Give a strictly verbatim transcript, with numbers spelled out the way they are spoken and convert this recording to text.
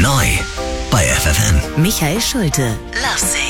Neu bei F F M. Michael Schulte. Love Sick.